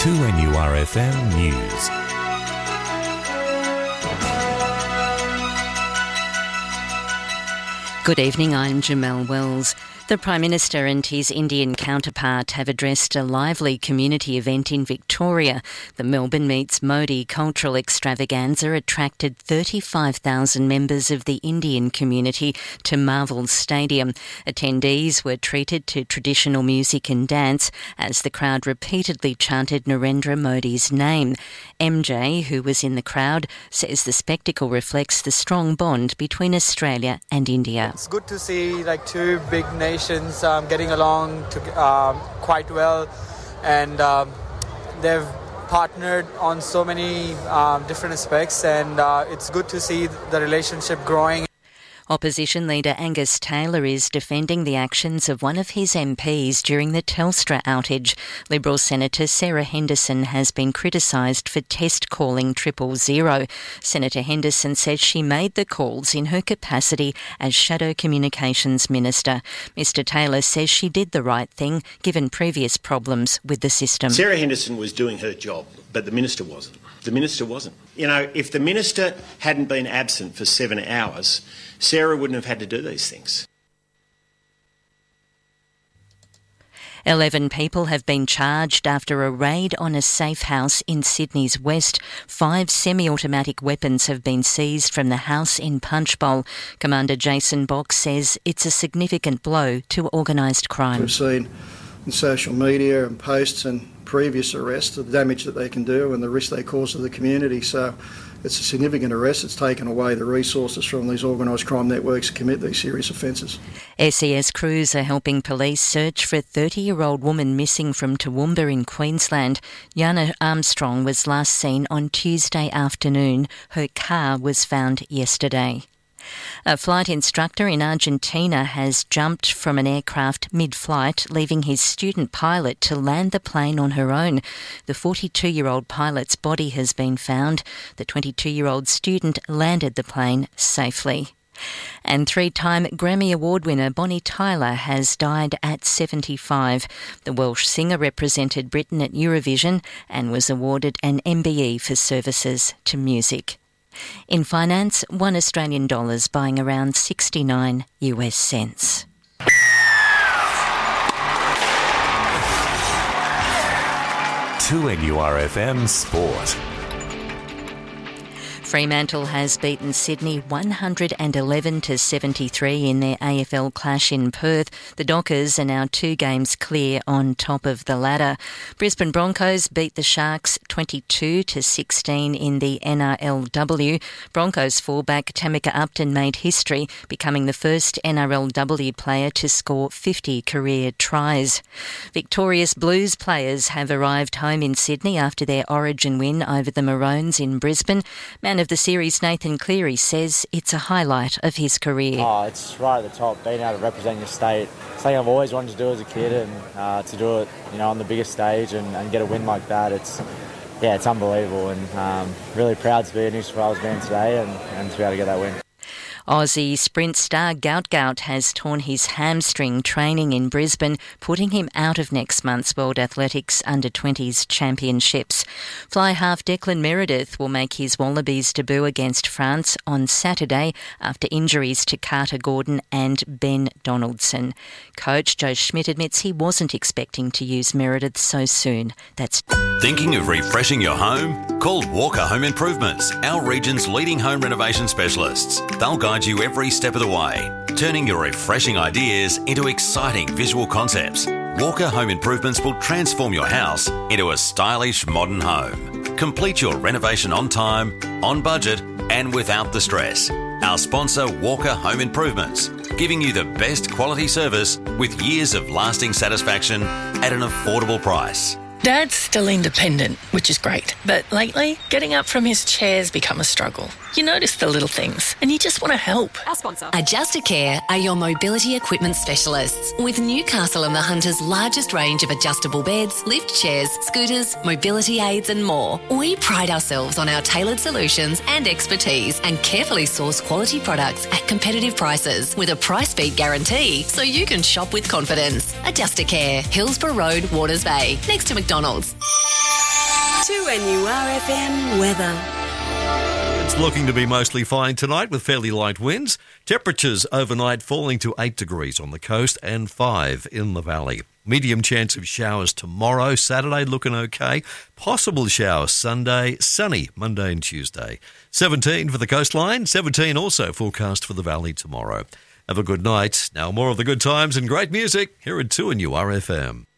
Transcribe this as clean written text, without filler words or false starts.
2NURFM News. Good evening, I'm Jamelle Wells. The Prime Minister and his Indian counterpart have addressed a lively community event in Victoria. The Melbourne Meets Modi cultural extravaganza attracted 35,000 members of the Indian community to Marvel Stadium. Attendees were treated to traditional music and dance as the crowd repeatedly chanted Narendra Modi's name. MJ, who was in the crowd, says the spectacle reflects the strong bond between Australia and India. It's good to see two big nations getting along quite well, and they've partnered on so many different aspects, and it's good to see the relationship growing. Opposition leader Angus Taylor is defending the actions of one of his MPs during the Telstra outage. Liberal Senator Sarah Henderson has been criticised for test calling 000. Senator Henderson says she made the calls in her capacity as Shadow Communications Minister. Mr Taylor says she did the right thing given previous problems with the system. Sarah Henderson was doing her job, but the Minister wasn't. The Minister wasn't. You know, if the Minister hadn't been absent for 7 hours, Sarah wouldn't have had to do these things. 11 people have been charged after a raid on a safe house in Sydney's west. 5 semi-automatic weapons have been seized from the house in Punchbowl. Commander Jason Box says it's a significant blow to organised crime. We've seen in social media and posts and previous arrests the damage that they can do and the risk they cause to the community. So it's a significant arrest. It's taken away the resources from these organised crime networks to commit these serious offences. SES crews are helping police search for a 30-year-old woman missing from Toowoomba in Queensland. Yana Armstrong was last seen on Tuesday afternoon. Her car was found yesterday. A flight instructor in Argentina has jumped from an aircraft mid-flight, leaving his student pilot to land the plane on her own. The 42-year-old pilot's body has been found. The 22-year-old student landed the plane safely. And 3-time Grammy Award winner Bonnie Tyler has died at 75. The Welsh singer represented Britain at Eurovision and was awarded an MBE for services to music. In finance, $1 Australian buying around 69 US cents. To NURFM Sport. Fremantle has beaten Sydney 111-73 in their AFL clash in Perth. The Dockers are now 2 games clear on top of the ladder. Brisbane Broncos beat the Sharks 22-16 in the NRLW. Broncos fullback Tamika Upton made history, becoming the first NRLW player to score 50 career tries. Victorious Blues players have arrived home in Sydney after their Origin win over the Maroons in Brisbane. Man of the series Nathan Cleary says it's a highlight of his career. It's right at the top, being able to represent your state. Something I've always wanted to do as a kid, and to do it, on the biggest stage and get a win like that, it's unbelievable, and really proud to be a New South Wales man today and to be able to get that win. Aussie sprint star Gout Gout has torn his hamstring training in Brisbane, putting him out of next month's World Athletics Under-20s Championships. Fly half Declan Meredith will make his Wallabies debut against France on Saturday after injuries to Carter Gordon and Ben Donaldson. Coach Joe Schmidt admits he wasn't expecting to use Meredith so soon. Thinking of refreshing your home? Call Walker Home Improvements, our region's leading home renovation specialists. They'll guide you every step of the way, turning your refreshing ideas into exciting visual concepts. Walker Home Improvements will transform your house into a stylish modern home. Complete your renovation on time, on budget, and without the stress. Our sponsor, Walker Home Improvements, giving you the best quality service with years of lasting satisfaction at an affordable price. Dad's still independent, which is great. But lately, getting up from his chair's become a struggle. You notice the little things, and you just want to help. Our sponsor. Adjustacare are your mobility equipment specialists. With Newcastle and the Hunter's largest range of adjustable beds, lift chairs, scooters, mobility aids and more. We pride ourselves on our tailored solutions and expertise and carefully source quality products at competitive prices with a price beat guarantee so you can shop with confidence. Adjustacare, Hillsborough Road, Waters Bay, next to McDonald's. 2NURFM weather. It's looking to be mostly fine tonight with fairly light winds. Temperatures overnight falling to 8 degrees on the coast and 5 in the valley. Medium chance of showers tomorrow. Saturday looking okay. Possible showers Sunday. Sunny Monday and Tuesday. 17 for the coastline. 17 also forecast for the valley tomorrow. Have a good night. Now more of the good times and great music here at 2NURFM.